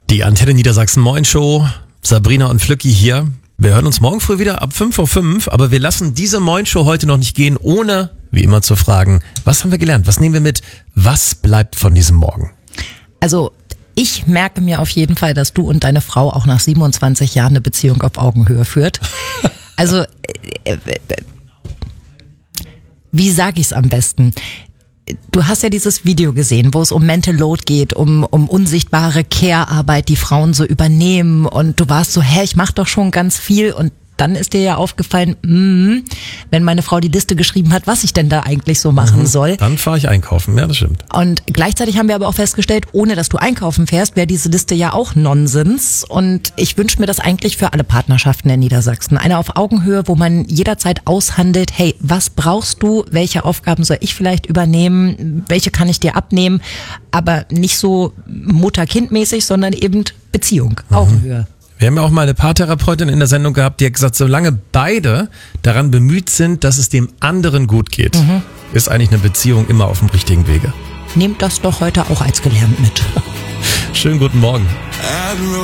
Die Antenne Niedersachsen Moin Show, Sabrina und Flücki hier. Wir hören uns morgen früh wieder ab 5:05 Uhr, aber wir lassen diese Moin Show heute noch nicht gehen, ohne, wie immer, zu fragen, was haben wir gelernt, was nehmen wir mit, was bleibt von diesem Morgen? Also ich merke mir auf jeden Fall, dass du und deine Frau auch nach 27 Jahren eine Beziehung auf Augenhöhe führt. Also, wie sage ich es am besten? Du hast ja dieses Video gesehen, wo es um Mental Load geht, um unsichtbare Care-Arbeit, die Frauen so übernehmen, und du warst so, ich mache doch schon ganz viel, und dann ist dir ja aufgefallen, wenn meine Frau die Liste geschrieben hat, was ich denn da eigentlich so machen soll. Dann fahre ich einkaufen, ja, das stimmt. Und gleichzeitig haben wir aber auch festgestellt, ohne dass du einkaufen fährst, wäre diese Liste ja auch Nonsens. Und ich wünsche mir das eigentlich für alle Partnerschaften in Niedersachsen. Eine auf Augenhöhe, wo man jederzeit aushandelt, hey, was brauchst du, welche Aufgaben soll ich vielleicht übernehmen, welche kann ich dir abnehmen, aber nicht so Mutter-Kind-mäßig, sondern eben Beziehung, Augenhöhe. Wir haben ja auch mal eine Paartherapeutin in der Sendung gehabt, die hat gesagt, solange beide daran bemüht sind, dass es dem anderen gut geht, ist eigentlich eine Beziehung immer auf dem richtigen Wege. Nehmt das doch heute auch als gelernt mit. Schönen guten Morgen.